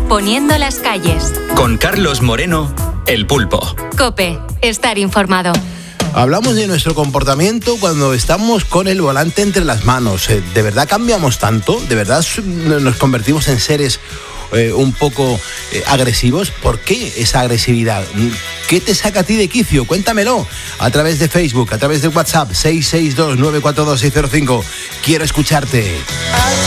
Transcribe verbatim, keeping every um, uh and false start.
poniendo las calles. Con Carlos Moreno, El Pulpo. COPE, estar informado. Hablamos de nuestro comportamiento cuando estamos con el volante entre las manos. ¿De verdad cambiamos tanto? ¿De verdad nos convertimos en seres eh, un poco eh, agresivos? ¿Por qué esa agresividad? ¿Qué te saca a ti de quicio? Cuéntamelo a través de Facebook, a través de WhatsApp seis seis dos nueve cuatro dos seis cero cinco. Quiero escucharte.